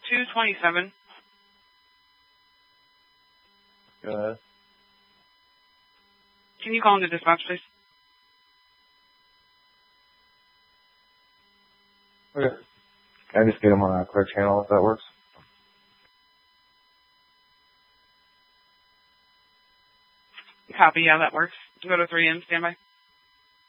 227. Go ahead. Can you call into dispatch, please? Okay. Can I just get him on a clear channel if that works? Copy, yeah, that works. Go to 3M, standby.